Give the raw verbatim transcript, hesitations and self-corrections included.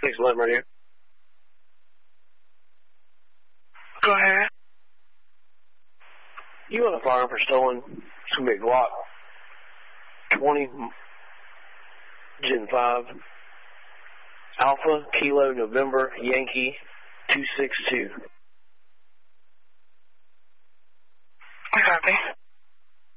Thanks, Lim Radio. Go ahead. You want to fire for stolen? It's going to be a Glock twenty Gen five Alpha Kilo November Yankee two six two. I copy.